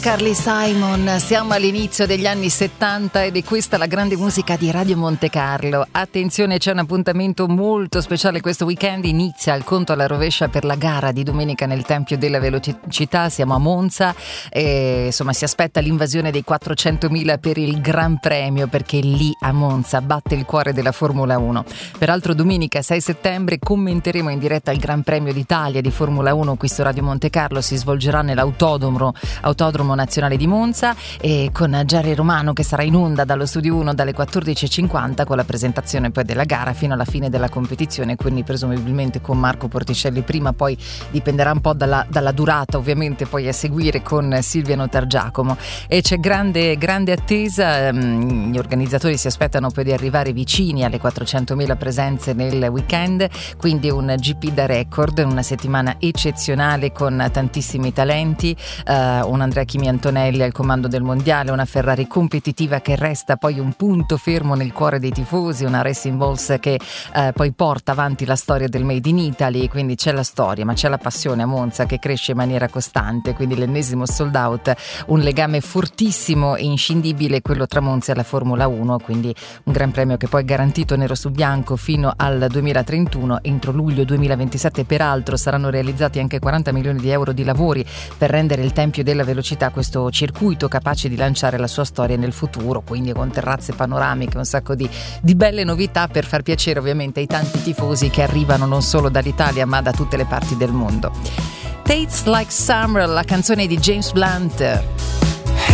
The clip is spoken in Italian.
Carly Simon, siamo all'inizio degli anni 70 ed è questa la grande musica di Radio Monte Carlo. Attenzione, c'è un appuntamento molto speciale questo weekend, inizia il conto alla rovescia per la gara di domenica nel Tempio della Velocità, siamo a Monza e insomma si aspetta l'invasione dei 400.000 per il Gran Premio, perché lì a Monza batte il cuore della Formula 1. Peraltro domenica 6 settembre commenteremo in diretta il Gran Premio d'Italia di Formula 1 qui su Radio Monte Carlo, si svolgerà nell'Autodromo Nazionale di Monza e con Jerry Romano che sarà in onda dallo Studio 1 dalle 14.50 con la presentazione poi della gara fino alla fine della competizione, quindi presumibilmente con Marco Porticelli prima, poi dipenderà un po' dalla durata ovviamente poi a seguire con Silvia Notargiacomo, e c'è grande attesa. Gli organizzatori si aspettano poi di arrivare vicini alle 400.000 presenze nel weekend, quindi un GP da record, una settimana eccezionale con tantissimi talenti, un Andrea Chimi Antonelli al comando del mondiale, una Ferrari competitiva che resta poi un punto fermo nel cuore dei tifosi, una Racing Bulls che poi porta avanti la storia del Made in Italy, quindi c'è la storia ma c'è la passione a Monza che cresce in maniera costante, quindi l'ennesimo sold out, un legame fortissimo e inscindibile quello tra Monza e la Formula 1, quindi un Gran Premio che poi è garantito nero su bianco fino al 2031, entro luglio 2027 peraltro saranno realizzati anche 40 milioni di euro di lavori per rendere il Tempio della Velocità questo circuito capace di lanciare la sua storia nel futuro, quindi con terrazze panoramiche, un sacco di belle novità per far piacere ovviamente ai tanti tifosi che arrivano non solo dall'Italia ma da tutte le parti del mondo. Tastes Like Summer, la canzone di James Blunt.